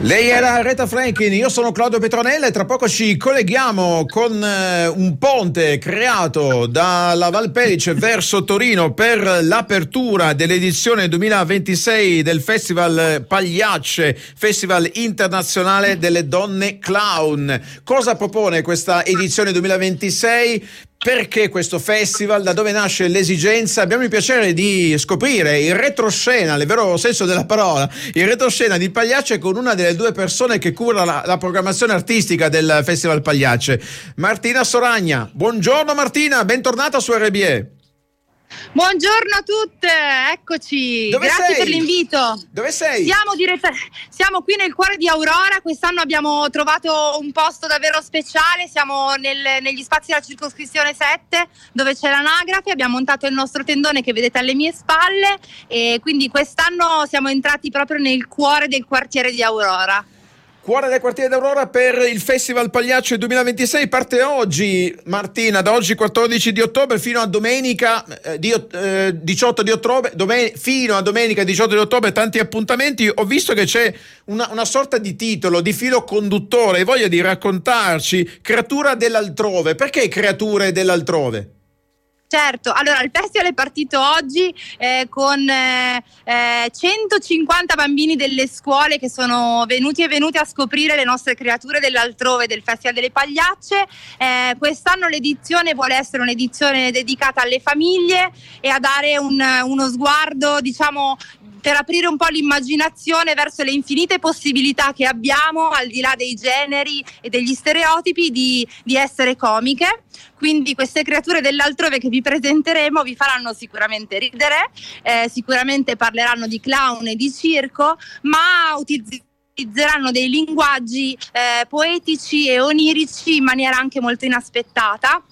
Lei era Aretha Franklin, io sono Claudio Petronella e tra poco ci colleghiamo con un ponte creato dalla Valpellice verso Torino per l'apertura dell'edizione 2026 del Festival Pagliacce, Festival internazionale delle donne clown. Cosa propone questa edizione 2026? Perché questo festival? Da dove nasce l'esigenza? Abbiamo il piacere di scoprire il retroscena, nel vero senso della parola, il retroscena di Pagliacce con una delle due persone che cura la programmazione artistica del Festival Pagliacce, Martina Soragna. Buongiorno Martina, bentornata su RBE. Buongiorno a tutte, eccoci. Dove Grazie sei? per l'invito. Dove sei? Siamo qui nel cuore di Aurora. Quest'anno abbiamo trovato un posto davvero speciale. Siamo negli spazi della circoscrizione 7, dove c'è l'anagrafe. Abbiamo montato il nostro tendone che vedete alle mie spalle e quindi quest'anno siamo entrati proprio nel cuore del quartiere di Aurora. Cuore del quartiere d'Aurora per il Festival Pagliacce 2026 parte oggi, Martina, da oggi 14 di ottobre fino a domenica 18 di ottobre, fino a domenica 18 di ottobre, tanti appuntamenti. Ho visto che c'è una sorta di titolo, di filo conduttore, hai voglia di raccontarci, Creatura dell'altrove. Perché Creature dell'altrove? Certo, allora il festival è partito oggi con 150 bambini delle scuole che sono venuti e venute a scoprire le nostre creature dell'altrove del Festival delle Pagliacce. Quest'anno l'edizione vuole essere un'edizione dedicata alle famiglie e a dare uno sguardo, diciamo, per aprire un po' l'immaginazione verso le infinite possibilità che abbiamo, al di là dei generi e degli stereotipi, di essere comiche. Quindi queste creature dell'altrove che vi presenteremo vi faranno sicuramente ridere, sicuramente parleranno di clown e di circo, ma utilizzeranno dei linguaggi poetici e onirici in maniera anche molto inaspettata.